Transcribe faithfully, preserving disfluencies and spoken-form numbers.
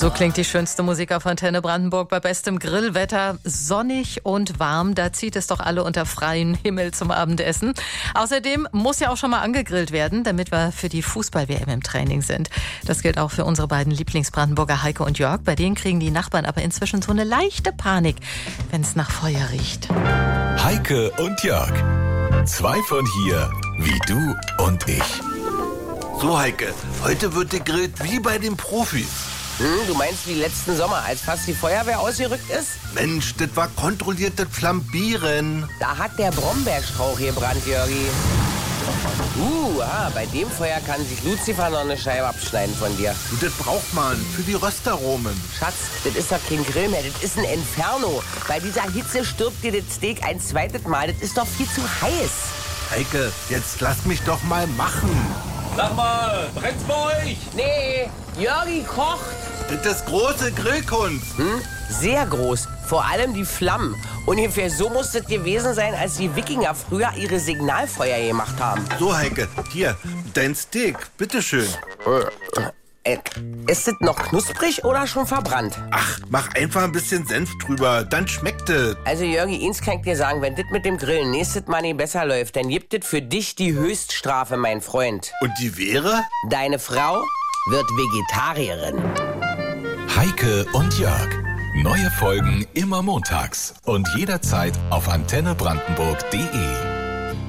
So klingt die schönste Musik auf Antenne Brandenburg bei bestem Grillwetter. Sonnig und warm, da zieht es doch alle unter freiem Himmel zum Abendessen. Außerdem muss ja auch schon mal angegrillt werden, damit wir für die Fußball-W M im Training sind. Das gilt auch für unsere beiden Lieblingsbrandenburger Heike und Jörg. Bei denen kriegen die Nachbarn aber inzwischen so eine leichte Panik, wenn es nach Feuer riecht. Heike und Jörg. Zwei von hier, wie du und ich. So, Heike, heute wird gegrillt wie bei den Profis. Hm, du meinst wie letzten Sommer, als fast die Feuerwehr ausgerückt ist? Mensch, das war kontrolliertes Flambieren. Da hat der Brombeerstrauch gebrannt, Jörgi. Uh, ah, bei dem Feuer kann sich Lucifer noch eine Scheibe abschneiden von dir. Und das braucht man für die Röstaromen. Schatz, das ist doch kein Grill mehr, das ist ein Inferno. Bei dieser Hitze stirbt dir das Steak ein zweites Mal, das ist doch viel zu heiß. Heike, jetzt lass mich doch mal machen. Sag mal, brennt's bei euch? Nee, Jörgi kocht. Das ist große Grillkunst. Hm? Sehr groß, vor allem die Flammen. Ungefähr so muss das gewesen sein, als die Wikinger früher ihre Signalfeuer gemacht haben. So, Heike, hier, dein Steak, bitteschön. Äh, ist das noch knusprig oder schon verbrannt? Ach, mach einfach ein bisschen Senf drüber, dann schmeckt es. Also Jörgi, eins kann ich dir sagen, wenn das mit dem Grillen nächstes Mal nicht besser läuft, dann gibt es für dich die Höchststrafe, mein Freund. Und die wäre? Deine Frau wird Vegetarierin. Heike und Jörg. Neue Folgen immer montags und jederzeit auf antenne brandenburg punkt de.